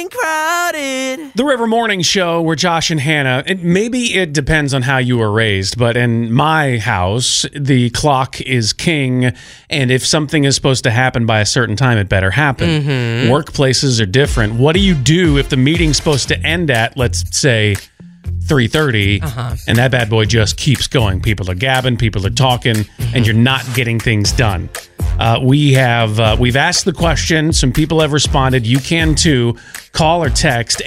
getting crowded. The River Morning Show, where Josh and Hannah, and maybe it depends on how you were raised, but in my house, the clock is king, and if something is supposed to happen by a certain time, it better happen. Mm-hmm. Workplaces are different. What do you do if the meeting's supposed to end at, let's say, 3:30, and that bad boy just keeps going? People are gabbing, people are talking, and you're not getting things done. We've asked the question. Some people have responded. You can too. Call or text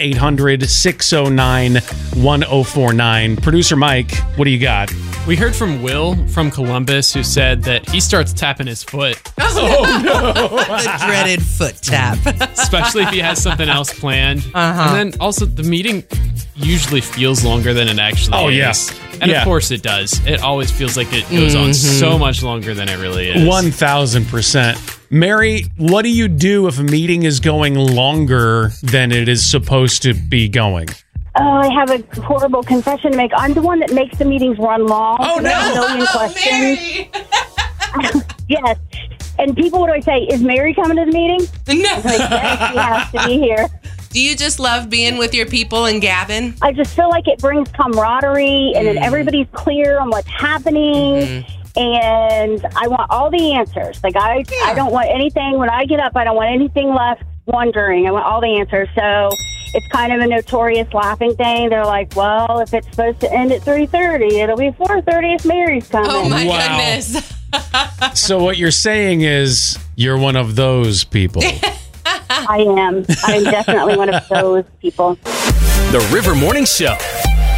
800-609-1049. Producer Mike, what do you got? We heard from Will from Columbus, who said that he starts tapping his foot. The dreaded foot tap. Especially if he has something else planned. And then also the meeting usually feels longer than it actually is. And of course it does. It always feels like it goes on so much longer than it really is. 1,000%. Mary, what do you do if a meeting is going longer than it is supposed to be going? Oh, I have a horrible confession to make. I'm the one that makes the meetings run long. Oh, no. There's a million questions. Yes. And people would always say, is Mary coming to the meeting? No. I'm like, yes, she has to be here. Do you just love being with your people and gabbing? I just feel like it brings camaraderie, and then everybody's clear on what's happening. And I want all the answers. Like, I don't want anything. When I get up, I don't want anything left wondering. I want all the answers. So it's kind of a notorious laughing thing. They're like, well, if it's supposed to end at 3:30, it'll be 4:30 if Mary's coming. Oh, my goodness. So what you're saying is you're one of those people. I am. I'm definitely one of those people. The River Morning Show.